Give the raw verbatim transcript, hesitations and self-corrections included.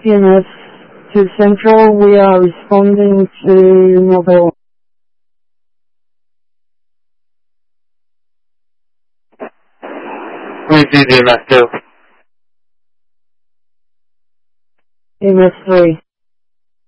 E M S to Central. We are responding to mobile. Who's E M S two? E M S three.